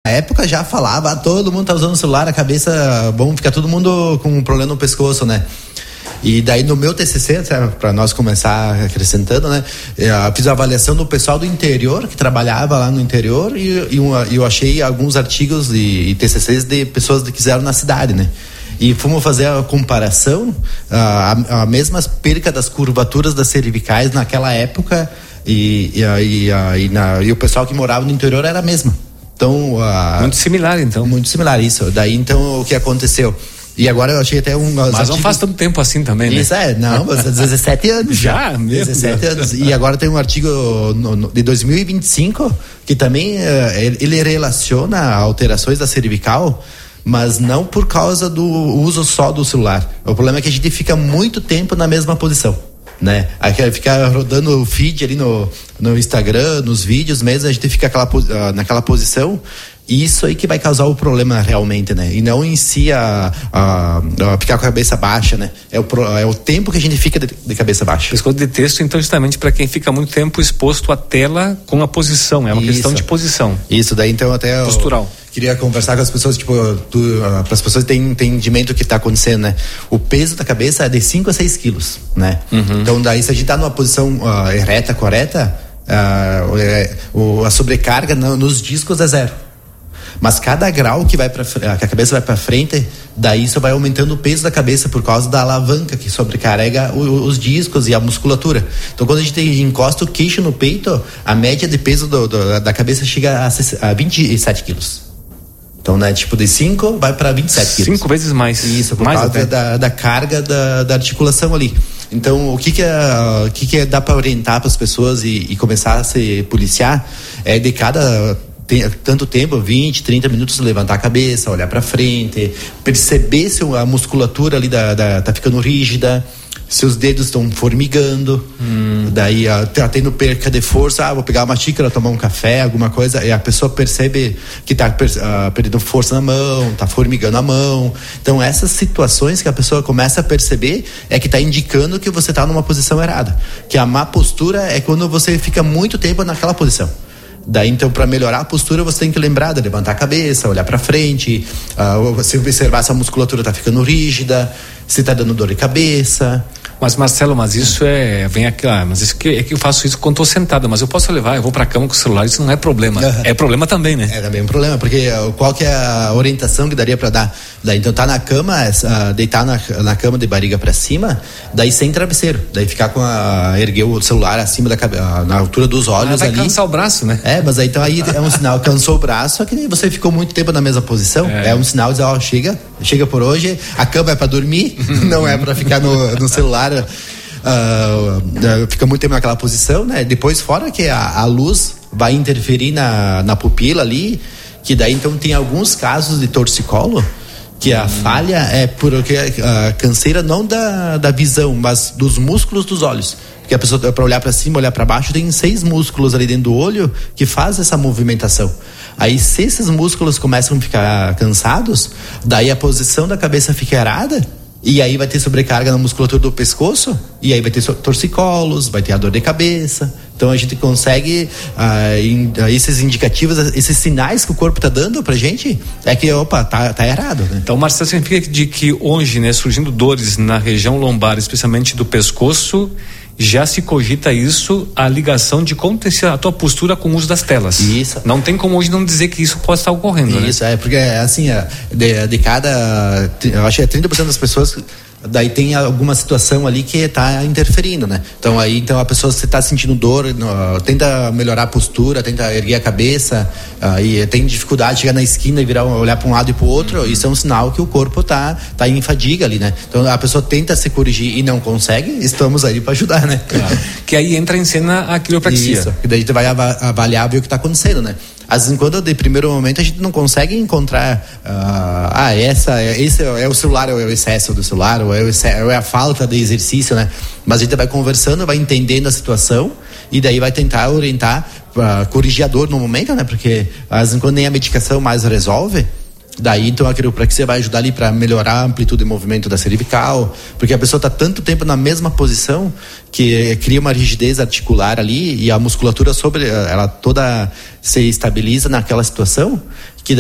Na época já falava, todo mundo tá usando o celular, a cabeça, bom, fica todo mundo com um problema no pescoço, né? E daí no meu TCC, para nós começar acrescentando, né, eu fiz a avaliação do pessoal do interior, que trabalhava lá no interior, e eu achei alguns artigos e TCCs de pessoas que fizeram na cidade, né? E fomos fazer a comparação, a mesma perca das curvaturas das cervicais naquela época e o pessoal que morava no interior era a mesma. Então, muito similar, então. Muito similar, isso. Daí, então, o que aconteceu? E agora eu achei até Mas não faz tanto tempo assim também, né? Isso não, mas 17 anos. Já mesmo? 17 anos. E agora tem um artigo de 2025 que também ele relaciona alterações da cervical, mas não por causa do uso só do celular. O problema é que a gente fica muito tempo na mesma posição, né? Aí ficar rodando o feed ali no Instagram, nos vídeos mesmo, a gente fica naquela posição. Isso aí que vai causar o problema realmente, né? E não em si ficar com a cabeça baixa, né? É o tempo que a gente fica de cabeça baixa. Pescoço de texto, então, justamente para quem fica muito tempo exposto à tela com a posição, é uma questão de posição. Isso, daí então até postural. Queria conversar com as pessoas, para as pessoas terem entendimento do que está acontecendo, né? O peso da cabeça é de 5 a 6 quilos, né? Uhum. Então daí se a gente tá numa posição ereta, correta, a sobrecarga nos discos é 0. Mas cada grau que a cabeça vai para frente, daí isso vai aumentando o peso da cabeça por causa da alavanca que sobrecarrega os discos e a musculatura. Então quando a gente encosta o queixo no peito, a média de peso da cabeça chega a 27 quilos. Então, né, tipo de 5 vai para 27 quilos. 5 vezes mais. Isso, por causa da carga da articulação ali. Então, o que dá para orientar para as pessoas e começar a se policiar é de cada tanto tempo, 20, 30 minutos, levantar a cabeça, olhar para frente, perceber se a musculatura ali tá ficando rígida, se os dedos estão formigando, daí tá tendo perca de força, vou pegar uma xícara, tomar um café, alguma coisa, e a pessoa percebe que tá perdendo força na mão, tá formigando a mão. Então essas situações que a pessoa começa a perceber é que tá indicando que você tá numa posição errada, que a má postura é quando você fica muito tempo naquela posição. Daí, então, para melhorar a postura, você tem que lembrar de levantar a cabeça, olhar para frente, você observar se a musculatura está ficando rígida, se está dando dor de cabeça. Mas, Marcelo, isso vem aqui, mas isso é que eu faço isso quando estou sentado, mas eu posso levar, eu vou para a cama com o celular, isso não é problema. Uhum. É problema também, né? É também um problema, porque qual que é a orientação que daria para dar? Daí, então, tá na cama, deitar na cama de barriga para cima, daí sem travesseiro, daí ficar erguer o celular acima na altura dos olhos vai ali. Vai cansar o braço, né? Mas aí é um sinal, cansou o braço, só que você ficou muito tempo na mesma posição, é um sinal de, chega por hoje, a cama é para dormir, não é para ficar no celular. Fica muito tempo naquela posição, né? Depois, fora que a luz vai interferir na pupila ali, que daí então tem alguns casos de torcicolo que a falha é porque a canseira não da visão, mas dos músculos dos olhos. Porque a pessoa, para olhar para cima, olhar para baixo, tem 6 músculos ali dentro do olho que faz essa movimentação. Aí, se esses músculos começam a ficar cansados, daí a posição da cabeça fica errada, e aí vai ter sobrecarga na musculatura do pescoço, e aí vai ter torcicolos, vai ter a dor de cabeça. Então a gente consegue esses indicativos, esses sinais que o corpo está dando pra gente, é que tá errado, né? Então, Marcelo, significa de que hoje, né, surgindo dores na região lombar, especialmente do pescoço, já se cogita a ligação de como tem a tua postura com o uso das telas. Isso. Não tem como hoje não dizer que isso pode estar ocorrendo, isso, né? Porque assim, de cada, eu acho que é 30% das pessoas, daí tem alguma situação ali que está interferindo, né? Então a pessoa, se está sentindo dor, tenta melhorar a postura, tenta erguer a cabeça, e tem dificuldade de chegar na esquina e olhar para um lado e para o outro, isso é um sinal que o corpo tá em fadiga ali, né? Então a pessoa tenta se corrigir e não consegue, estamos aí para ajudar, né? Claro. Que aí entra em cena a quiropraxia. Isso, que daí a gente vai avaliar, ver o que está acontecendo, né? Às vezes, quando de primeiro momento a gente não consegue encontrar esse é o celular, ou é o excesso do celular, ou é a falta de exercício, né? Mas a gente vai conversando, vai entendendo a situação, e daí vai tentar orientar, corrigir a dor no momento, né? Porque às vezes, quando nem a medicação mais resolve, daí então a quiropraxia vai ajudar ali para melhorar a amplitude de movimento da cervical, porque a pessoa está tanto tempo na mesma posição que cria uma rigidez articular ali, e a musculatura ela toda se estabiliza naquela situação, que